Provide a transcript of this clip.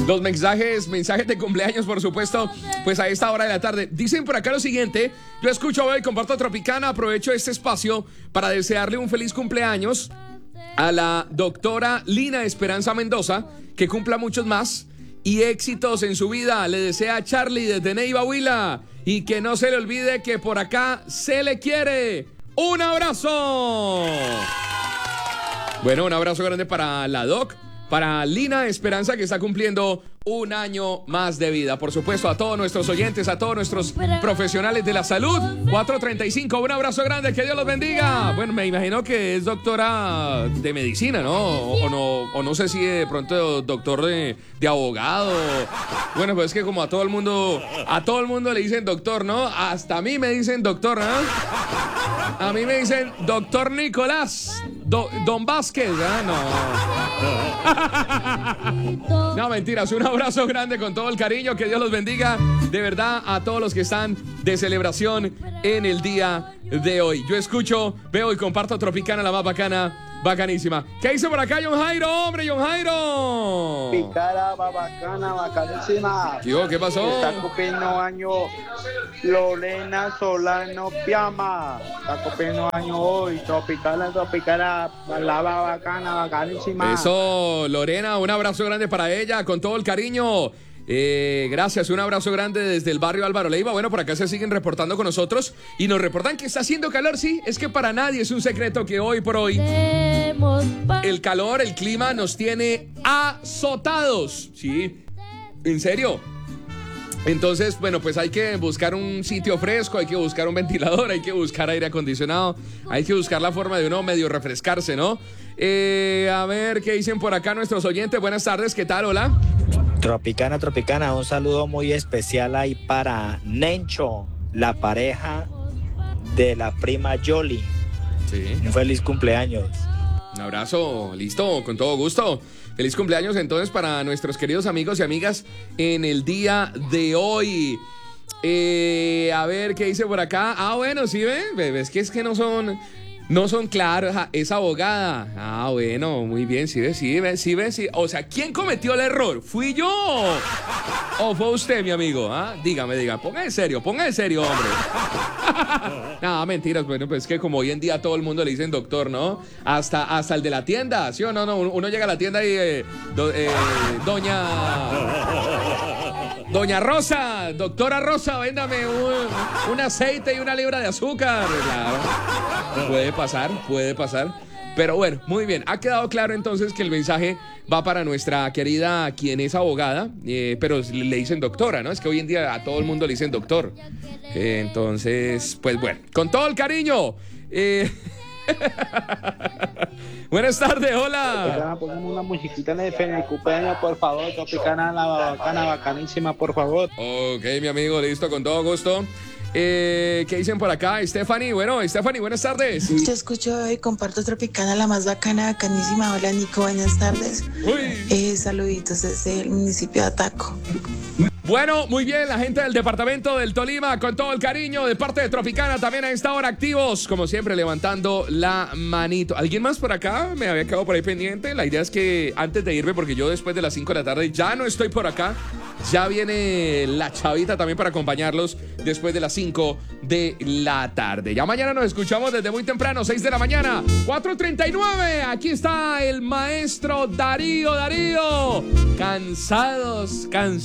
Los mensajes de cumpleaños, por supuesto, pues a esta hora de la tarde. Dicen por acá lo siguiente: yo escucho hoy, comparto Tropicana, aprovecho este espacio para desearle un feliz cumpleaños a la doctora Lina Esperanza Mendoza, que cumpla muchos más y éxitos en su vida. Le desea Charlie desde Neiva, Huila, y que no se le olvide que por acá se le quiere. ¡Un abrazo! Bueno, un abrazo grande para la doc, para Lina Esperanza, que está cumpliendo un año más de vida. Por supuesto, a todos nuestros oyentes, a todos nuestros profesionales de la salud. 435, un abrazo grande, que Dios los bendiga. Bueno, me imagino que es doctora de medicina, ¿no? O no sé si de pronto doctor de abogado. Bueno, pues es que como a todo el mundo le dicen doctor, ¿no? Hasta a mí me dicen doctor, ¿no? A mí me dicen doctor Nicolás, Don Vázquez, ¿ah? No. No, mentiras, un abrazo grande con todo el cariño, que Dios los bendiga, de verdad, a todos los que están de celebración en el día de hoy. Yo escucho, veo y comparto Tropicana, la más bacana, bacanísima. ¿Qué dice por acá John Jairo, hombre, John Jairo? Tropicana, bacana, bacanísima. ¿Qué pasó? Está cumpliendo año Lorena Solano Piama. Está cumpliendo año hoy. Tropicana, la bacana, bacanísima. Eso, Lorena, un abrazo grande para ella, con todo el cariño. Gracias, un abrazo grande desde el barrio Álvaro Leiva. Bueno, por acá se siguen reportando con nosotros y nos reportan que está haciendo calor. Sí, es que para nadie es un secreto que hoy por hoy el calor, el clima nos tiene azotados. Sí, en serio. Entonces, bueno, pues hay que buscar un sitio fresco, hay que buscar un ventilador, hay que buscar aire acondicionado, hay que buscar la forma de uno medio refrescarse, ¿no? A ver, ¿qué dicen por acá nuestros oyentes? Buenas tardes, ¿qué tal? Hola. Tropicana, un saludo muy especial ahí para Nencho, la pareja de la prima Yoli. Sí. Un feliz cumpleaños. Un abrazo, listo, con todo gusto. Feliz cumpleaños entonces para nuestros queridos amigos y amigas en el día de hoy. A ver, ¿qué dice por acá? Bueno, ¿sí ve? Es que no son claros, es abogada. Bueno, muy bien, sí ve. O sea, ¿quién cometió el error? ¿Fui yo? ¿O fue usted, mi amigo? Dígame, ponga en serio, hombre. No, mentiras, bueno, pues es que como hoy en día todo el mundo le dicen doctor, ¿no? Hasta el de la tienda, ¿sí o no? Uno llega a la tienda y Doña Rosa, doctora Rosa, véndame un aceite y una libra de azúcar. Claro, puede pasar. Pero bueno, muy bien. Ha quedado claro entonces que el mensaje va para nuestra querida, quien es abogada, pero le dicen doctora, ¿no? Es que hoy en día a todo el mundo le dicen doctor. Entonces, pues bueno, con todo el cariño. Buenas tardes, hola. Tropicana, ponemos una musiquita en el cumpleaños, por favor. Tropicana, la bacana, bacanísima, por favor. Ok, mi amigo, listo, con todo gusto. ¿Qué dicen por acá? Stephanie, buenas tardes. Yo escucho y comparto Tropicana, la más bacana, bacanísima. Hola, Nico, buenas tardes. Saluditos desde el municipio de Ataco. Bueno, muy bien, la gente del departamento del Tolima, con todo el cariño de parte de Tropicana, también a esta hora activos, como siempre, levantando la manito. ¿Alguien más por acá? Me había quedado por ahí pendiente. La idea es que antes de irme, porque yo después de las 5 de la tarde ya no estoy por acá, ya viene la chavita también para acompañarlos después de las 5 de la tarde. Ya mañana nos escuchamos desde muy temprano, 6 de la mañana, 4:39. Aquí está el maestro Darío. Cansados.